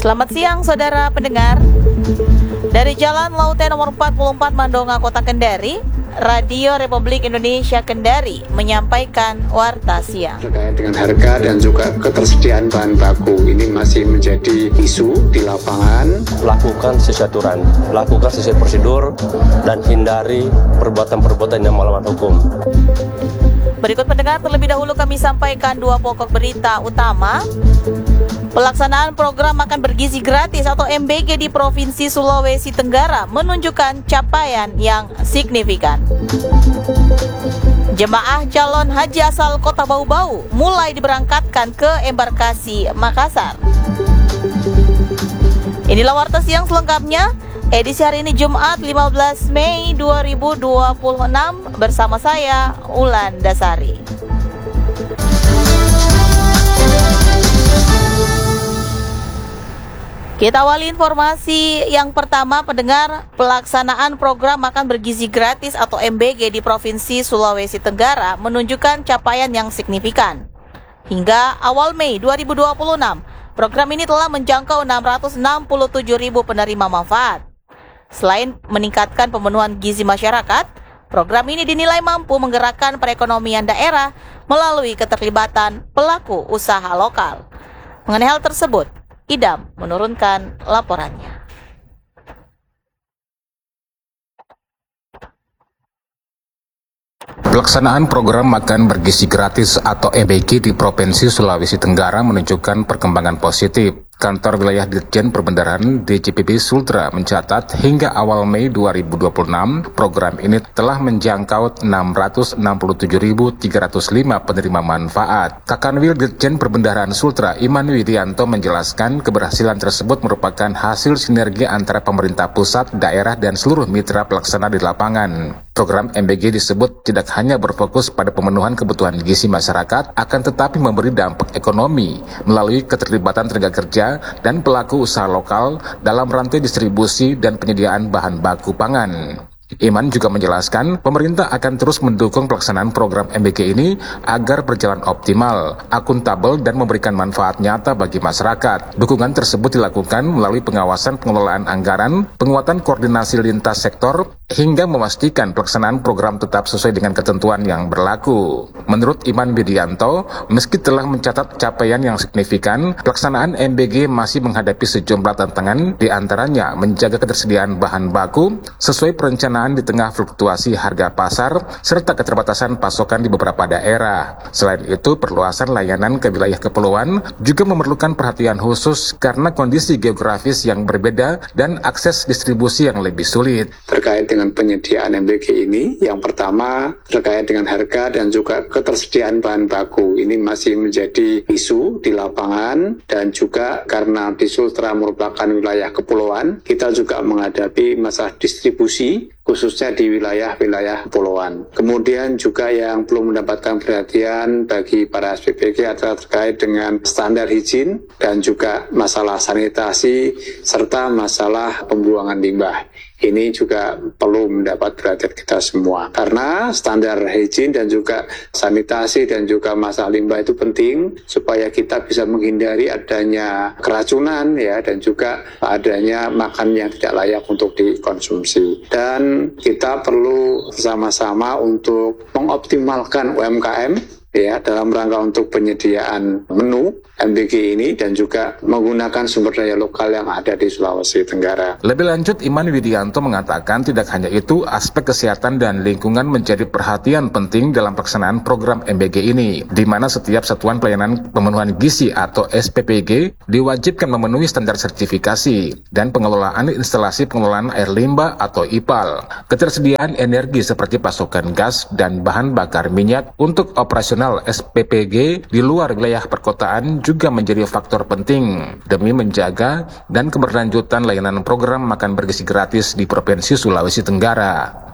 Selamat siang saudara pendengar. Dari Jalan Laute nomor 44 Mandonga, Kota Kendari, Radio Republik Indonesia Kendari menyampaikan warta siang. Terkait dengan harga dan juga ketersediaan bahan baku, ini masih menjadi isu di lapangan. Lakukan sesuai aturan, lakukan sesuai prosedur, dan hindari perbuatan-perbuatan yang melawan hukum. Berikut pendengar, terlebih dahulu kami sampaikan dua pokok berita utama. Pelaksanaan program makan bergizi gratis atau MBG di Provinsi Sulawesi Tenggara menunjukkan capaian yang signifikan. Jemaah calon haji asal Kota Bau-Bau mulai diberangkatkan ke embarkasi Makassar. Inilah warta siang selengkapnya, edisi hari ini Jumat 15 Mei 2026 bersama saya Ulan Dasari. Kita awali informasi yang pertama, pendengar. Pelaksanaan program makan bergizi gratis atau MBG di Provinsi Sulawesi Tenggara menunjukkan capaian yang signifikan. Hingga awal Mei 2026, program ini telah menjangkau 667.000 penerima manfaat. Selain meningkatkan pemenuhan gizi masyarakat, program ini dinilai mampu menggerakkan perekonomian daerah melalui keterlibatan pelaku usaha lokal. Mengenai hal tersebut, Idam menurunkan laporannya. Pelaksanaan program makan bergizi gratis atau MBG di Provinsi Sulawesi Tenggara menunjukkan perkembangan positif. Kantor Wilayah Ditjen Perbendaharaan DJPP Sultra mencatat hingga awal Mei 2026, program ini telah menjangkau 667.305 penerima manfaat. Kakanwil Ditjen Perbendaharaan Sultra Iman Widianto menjelaskan keberhasilan tersebut merupakan hasil sinergi antara pemerintah pusat, daerah, dan seluruh mitra pelaksana di lapangan. Program MBG disebut tidak hanya berfokus pada pemenuhan kebutuhan gizi masyarakat, akan tetapi memberi dampak ekonomi melalui keterlibatan tenaga kerja dan pelaku usaha lokal dalam rantai distribusi dan penyediaan bahan baku pangan. Iman juga menjelaskan pemerintah akan terus mendukung pelaksanaan program MBG ini agar berjalan optimal, akuntabel, dan memberikan manfaat nyata bagi masyarakat. Dukungan tersebut dilakukan melalui pengawasan pengelolaan anggaran, penguatan koordinasi lintas sektor, hingga memastikan pelaksanaan program tetap sesuai dengan ketentuan yang berlaku. Menurut Iman Widianto, meski telah mencatat capaian yang signifikan, pelaksanaan MBG masih menghadapi sejumlah tantangan, di antaranya menjaga ketersediaan bahan baku sesuai perencanaan di tengah fluktuasi harga pasar serta keterbatasan pasokan di beberapa daerah. Selain itu, perluasan layanan ke wilayah kepulauan juga memerlukan perhatian khusus karena kondisi geografis yang berbeda dan akses distribusi yang lebih sulit. Terkait dengan penyediaan MBG ini, yang pertama terkait dengan harga dan juga ketersediaan bahan baku. Ini masih menjadi isu di lapangan, dan juga karena di Sultra merupakan wilayah kepulauan, kita juga menghadapi masalah distribusi khususnya di wilayah-wilayah kepulauan. Kemudian juga yang belum mendapatkan perhatian bagi para SPPG adalah terkait dengan standar higien dan juga masalah sanitasi serta masalah pembuangan limbah. Ini juga perlu mendapat perhatian kita semua. Karena standar higien dan juga sanitasi dan juga masalah limbah itu penting supaya kita bisa menghindari adanya keracunan ya, dan juga adanya makan yang tidak layak untuk dikonsumsi. Dan kita perlu bersama-sama untuk mengoptimalkan UMKM ya dalam rangka untuk penyediaan menu MBG ini dan juga menggunakan sumber daya lokal yang ada di Sulawesi Tenggara. Lebih lanjut, Iman Widianto mengatakan tidak hanya itu, aspek kesehatan dan lingkungan menjadi perhatian penting dalam pelaksanaan program MBG ini, di mana setiap satuan pelayanan pemenuhan gizi atau SPPG diwajibkan memenuhi standar sertifikasi dan pengelolaan instalasi pengelolaan air limbah atau IPAL. Ketersediaan energi seperti pasokan gas dan bahan bakar minyak untuk operasional SPPG di luar wilayah perkotaan juga menjadi faktor penting demi menjaga dan keberlanjutan layanan program makan bergizi gratis di Provinsi Sulawesi Tenggara.